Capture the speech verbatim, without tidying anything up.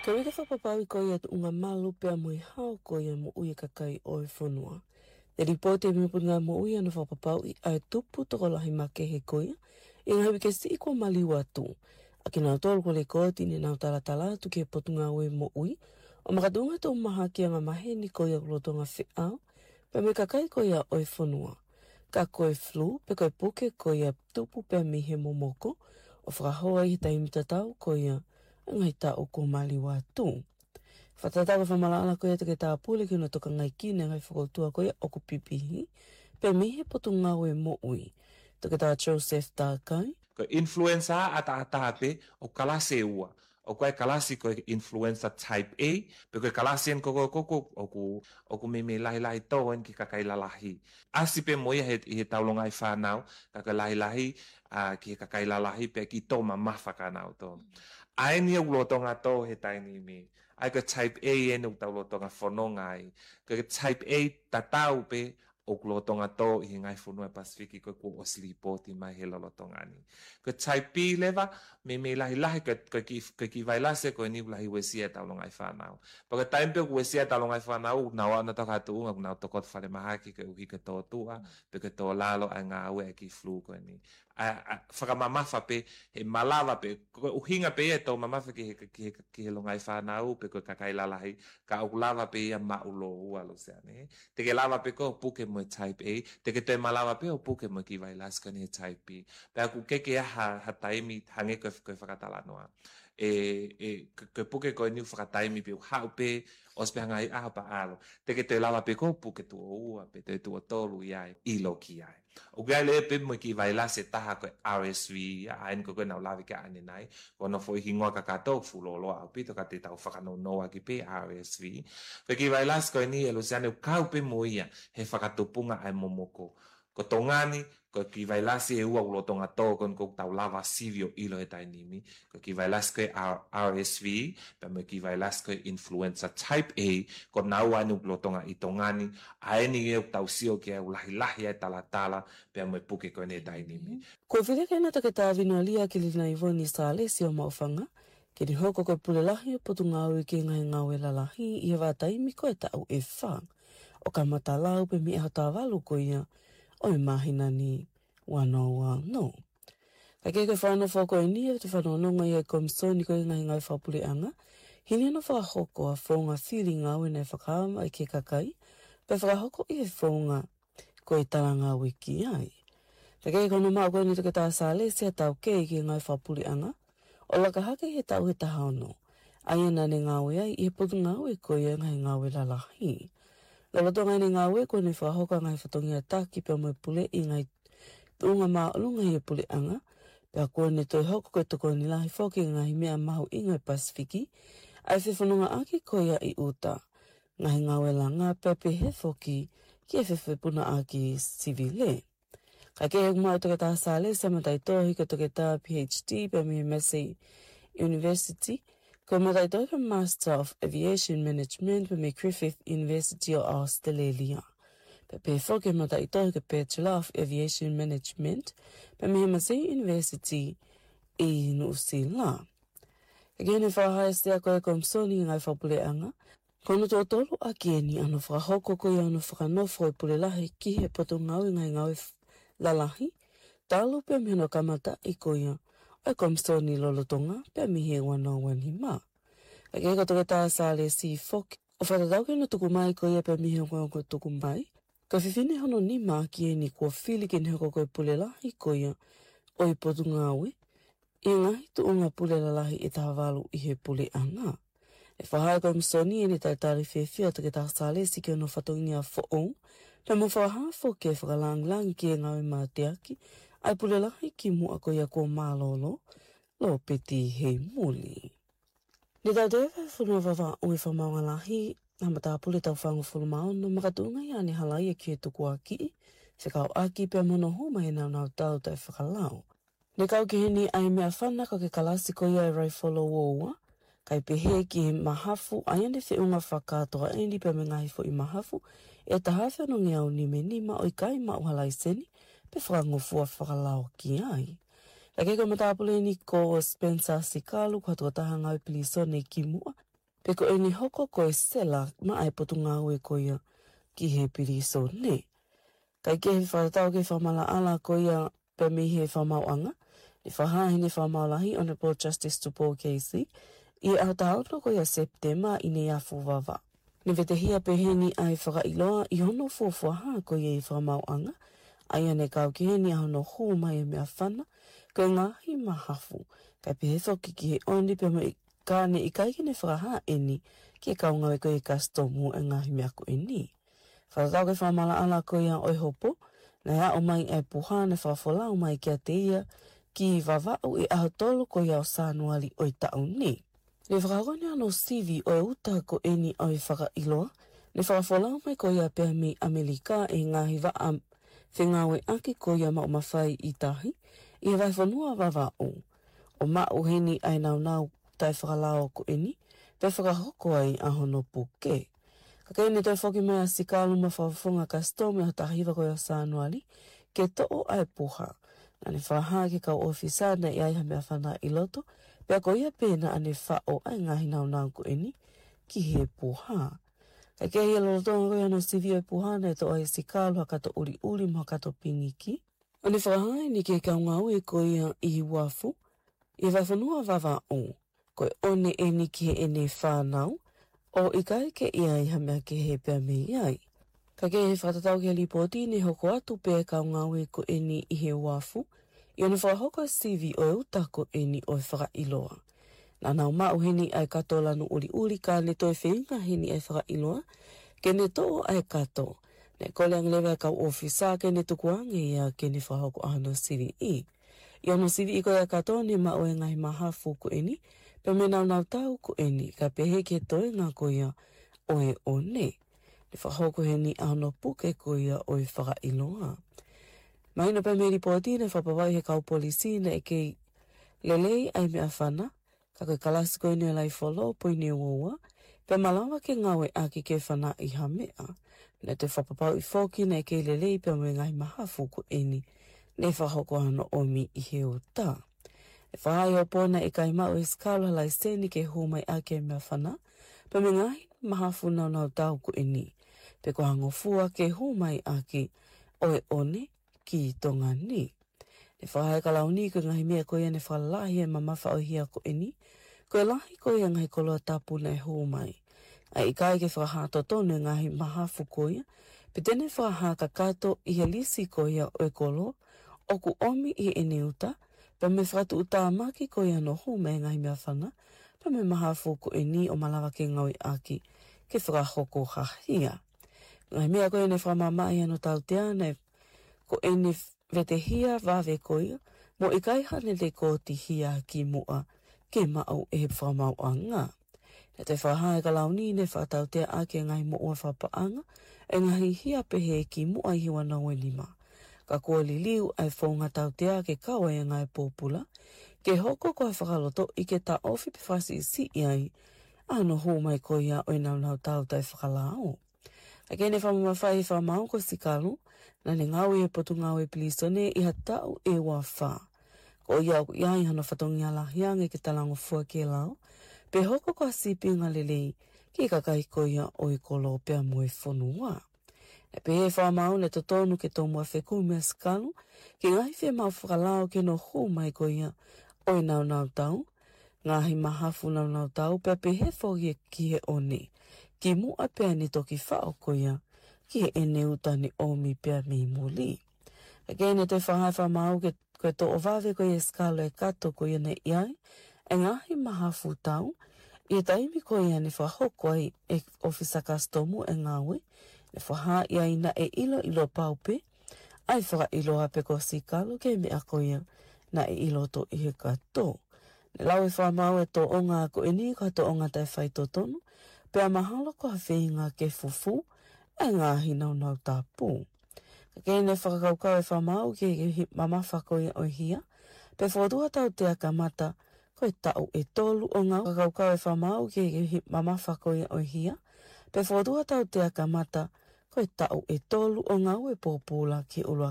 Ka wika whapapawi ko ia tu unga malu pia mui hao ko ia mo ui kakai o e whanua. Te ripote mi punga mo ui anu whapapawi ai tupu toko lahi make he ko ia, i ngā wike si ikua mali watu. A ki nau tolu ko le koti ni nau talatala tu ke potunga ue mo ui, o makatunga tau maha ki anga mahe ni ko ia kulotonga whiau, pe me kakai ko ia o e whanua. Ka koe flu, pe koe puke ko ia tupu pe mi he momoko, o whakahoa i taimi tatau ko ia ngai ta o ko mali watu. Whatatau whamalaala ko ia te ke tā pule ki una toka ngai kine ngai whakautua ko ia o ko pipihi, pe mi he potunga ue mo ui. Te ke tā Joseph Tākai. Ko influenza ata ata pe o kalase ua. O koe kalasi ko influenza type A, pe koe kalasi en koko koko o ku o ku me me lahi lahi tau en ki kakai lalahi. Asi pe moia he, he taulonga i whanau, kakai lahi lahi, uh, ki he kakai lalahi pe ki tō ma mafa ka nau tō. Ai ni o ulotonga tō he taini me. Ai ko type A en o taulotonga whanonga ai. Ko type A tatau pe o kulotonga tō i ngai whunua Pasifiki ko ko o slipoti mai he lolotonga ni. Ko type B lewa, me me lahi lahi ko, ko, ki, ko ki vailase ko ni lahi wesia taulonga i whanau. Paka taimpe ko wesia taulonga i whanau, nau ana toka tu unga, nau tokot whare mahaki ko uhi ka tō tua, pe ko tō lalo ai ngā ue ki flu ko ni. Whakamamafa pe, he malawa pe, ko uhinga pe e tō mamafa ki he, ki he, ki he longa i whanau, pe ko kakai lalahi, ka au lava pe ia maulo ua lo sea ne. Te ke lava pe ko puke mo type A, te ke te malawa pe o puke mo ki vai laska ni type B. Pe aku keke ha, ha taimi hange koe, koe whakatala noa. E, e, koe puke koe niu whakataimi pe u hau pe, os pe hangai aha pa alo. Te ke te lawa pe ko puke tu o ua, pe te tu o tolu iai, ilo ki ai. O gai le pe mo ki vai lase taha koe R S V, a en ko koe nau lawi ka ane nai, kono fo i hingoa ka katou fulolo au pito ka te tau whakano noa ki pe R S V. Pe ki vai lase koe ni e Luciane u kau pe mo ia, he whakatupunga ai momoko. Ko tongani, ko ki vai lase e ua ulotonga tō kon ko tau lava sivio ilo e tainimi. Ko ki vai lase koe R S V, pe mo ki vai lase koe influenza type A, ko nau anu ulotonga i tongani, a eni e tau sio ki au lahi lahi e tala tala, pe mo puke koe ne tainimi. Ko whire kena take tā vino lia ki lina i voni sa lesi o maufanga, ke ni hoko koe pule lahi o potu ngau i ki ngai ngau e lalahi i e wātaimi koe tau e whang. O ka mata lau pe mi e hata walu ko ia, o e mahina ni wano wa no. Ka ke koe whano whako e ni e te whano nonga i e komisoni koe ngai ngai whapule anga, hini ana whakahoko a whaunga whiri ngau e nei whakaama i ke kakai, pe whakahoko i e whaunga koe taranga wiki ai. Ka ke kono maa koe ni te ta sa lesi a tau ke i ke ngai whapule anga, o laka hake he tau he tahano, ai ena ne ngau e ai i e potu ngau e koe e ngai ngau e lalahi. Lalatonga ni ngā ue koe ni whahoka ngai whatongi a tāki pia moe pule i ngai unga maa olunga i e pule anga, pia koe ni toi hoko koe toko ni lahi whoki ngai mea mahu i ngai Pasifiki, ai whewhanunga aki koe ia i uta, ngai ngā ue la ngā pepe he whoki ki e whewhe puna aki sivile. Ka ke hek mai toke tā sāle sa matai tohi ka toke tā P H D pia mi Massey University, ko matai toke Master of Aviation Management pe me Griffith University o Australia. Pe pe whoke matai toke Bachelor of Aviation Management pe me Massey University i New Zealand. Ka kene whahai stea koe komsoni ngai whapule anga, kono tō tolu a kieni anu whakahoko koe anu whakanofo e pule lahi ki he poto ngau i ngai ngau lalahi, talo pe me no kamata i koe ai komsoni lolotonga pe mi he wana wani ma. Ka ke kato ke tā sāle si whoki, o whatatau ke no tuku mai ko ia pe mi he wana koe tuku mai, ka whiwhine hono ni ma ki e ni kua whili ke ni hoko koe pule lahi ko ia o i potu ngāwe, i ngahi tu unga pule lahi e tā walu i he pule anga. E whahai komsoni e ni tai tari whiwhia to ke tā sāle si ke no whatongi a whoong, pe mo whaha whoke whakalang-lang ki e ngawe mā te aki, ai pule lahi ki mua ko ia ko mālolo, lo peti hei muli. Ni tau tewe whunua wawa o e whamaunga lahi, na mata pule tau whangu whulumao no makatunga ia ni halai e ki e tuku aki, whekau aki pe mono homa e nau nau tau tai whakalau. Ni kau ki heni ai mea whana ka ke kalasi ko ia e rai follow oua, kai pehe ki he mahafu, aia ne whiunga whakatoa e ni pe me ngahi fo i mahafu, e tahawhia no nge au ni me nima o i kai ma uhalai seni, pe whakangofua whakalao ki ai. Ka ke ko matapule ni ko Spencer Sikalu, kwa toa taha ngau pilisone ki mua, Peko e ni hoko koe sela ma ai potu ngā ue koia ki he piriso ne. Kai ke he wharatau ke whamala ala koia pe mi he whamauanga, ni whahahi ni whamaulahi Honourable Justice Tupou Casey, i au taono koia September i ne afu wawa. Ni vetehia pe heni ai whakailoa i hono fuafuaha koia i whamauanga, ai ane kau ki heni ahono hō mai e mea whana, koe ngahi mahafu, kai pe he whoki ki he oni pe me kāne i kai kene whakaha eni, ki e kaunga e koe kastomu e ngahi mea ko eni. Whakatau ke whamala ala koia oi hopo, na ea o mai e puha ne whafolau mai kia te ia, ki wawau i aho tolu koia o sānuali oi tau ni. Ne whakakone ano C V o e uta ko eni oi whakailoa, ne whafolau mai koia pia mi Amerika e ngahi wa am whengawe aki koia mau mawhai i tahi, i he vai whanua wawau. O mau heni ai nau nau tai whakalao ko eni, pe whakahoko ai ahono puke. Ka kei ne toi whoki mea sikalu ma whawhunga kastomi o tahiwa koe o sānuali, ke to'o ai puha. Na ne whaha ke kau ofisa na i aiha mea whana i loto, pea ko ia pēna ane whao ai ngahi nau nau ko eni, ki he puha. Ka kei ia lolotonga koe ano C V o puha na e to'o ai sikalu hakato uri uri mo hakato pingiki. O ne whaha ni ke kau ngau e ko ia i wafu, i vai whanua wawa o. Koe one eni ki he ene whanau, o i kai ke ia i hamea ke he pia me iai. Ka ke he whatatau ke lipoti ne hoko atu pēr kau ngau e ko eni i he wafu, i ona whahoko C V o e uta ko eni o e whakailoa. Nā nau mau heni ai kato lanu uri uri ka ne toi whenga heni ai whakailoa, ke ne tō ai kato. Ne kole ang lewe kau ofisa ke ne tukuange ia ke ne whahoko ahano C V I. I ono C V I ko ia kato ne mau e ngai mahafu ko eni, pe me nau nau tau ko eni, ka pehe ke toi ngā koia o e o ne. Ne whahoko he ni ano puke koia o e whakailoa. Maina pe me ripoti ne whapawai he kau polisi na e kei lelei ai mea whana, ka koe kalasi koe ne lai wholo po i ne uoa, pe malawa ke ngawe aki ke whana i hamea. Ne te whapapau i whoki na e kei lelei pe me ngai mahafu ko eni, ne whahoko ano omi i he o tā. E whahai o pōna e kai mau e skala lai seni ke hūmai ake mea whana, pe me ngai mahafu nau nau tau ko eni, pe ko hango fua ke hūmai ake o e one ki tonga ni. E whahai ka lau ni ko ngahi mea koe ne whalahi e mamafa o hia ko eni, ko e lahi koe ngai koloa tapu na e hūmai. Ai i kai ke whahato tonu ngahi mahafu koe, pe tene whaha ka kato i he lisi koe o e kolo, o ku omi i ene uta, pe me whatu uta maki koe ano hūmai ngai mea whana, pe me mahafu ko eni o malawa ke ngaui aki, ke whakahoko hahia. Ngai mea koe ne whamamai ano tau teana, ko ene vetehia wawe koe, mo i kai hane le kōti hia ki mua, ke mau e whamauanga. E te whahai ka launi ne whatau te ake ngai mua whapaanga, e ngahi hia pehe ki mua i hiwa nau e lima. Ka kua li liu ai whaunga tau te ake kawa e ngai pōpula, ke hoko koe whakaloto i ke ta ofi pe whasi si iai, ano hō mai koia o i nau nau tau tai whakalao. A kene whamamawhai whamau ko sikalu, na ne ngau e potu ngau e pilisone i ha tau e wā whā. Ko ia o iai hano whatongi ala hiange ke talango fua ke lao, pe hoko ko sipinga lelei ki kakai koia o i kolo pia moe whanua. E pe he whamau ne to tonu ke tō mua wheku mea sikalu, ki ngai whe mau whakalao ke no hō mai koia o i nau nau tau, ngahi mahafu nau nau tau, pe pe he whoki ki he one, ki mua pia ni toki whao koia, ki he ene uta ni omi pia mi muli. E kene te whahai whamau ke koe tō o wawe koe e skalo e kato koe ne iai, e ngahi mahafu tau, i e taimi koe ane whahoko ai e ofisa kastomu e ngawe, ne whaha iai na e ilo ilo paupe, ai whaka ilo hape ko sikalo ke mea koe na e ilo to i he kato. Ne lau e whamau e tō onga ko e ni ko to onga tai whai tō tonu, pe a mahalo ko hawhinga ke fufu, e ngahi nau nau tāpū. Kene whakakaukau e whamau ke ke mama whakoia o hia, pe whodua tau te akamata, koe tau e tolu o ngau. Whakakaukau e whamau ke ke mama whakoia o hia, pe whodua tau te akamata, koe tau e tolu o ngau e pōpūla ki ulua